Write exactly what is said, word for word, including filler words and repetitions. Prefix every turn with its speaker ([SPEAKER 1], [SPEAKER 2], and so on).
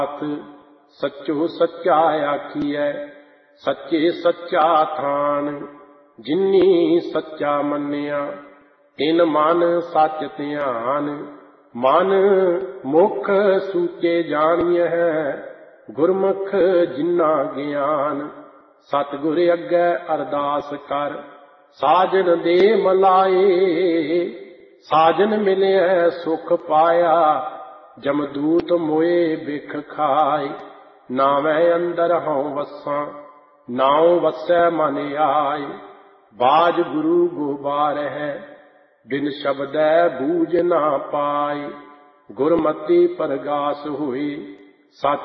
[SPEAKER 1] सच्चो सच्चा आखिए सच्चे सच्चा थान। जिन्नी सच्चा मन्निया तिन मन सच ध्यान। मन मुख सूचे जानिए गुरमुख जिन्ना ज्ञान। सतगुर अगे अरदास कर साजन दे मलाए। साजन मिले सुख पाया जमदूत मोए बिख खाए। नावै अंदर हूँ वसा नाव वसै मन आए। बाज गुरु गोबार है बिन शब्दै बूझ ना पाए। गुरमति परगास हुई सच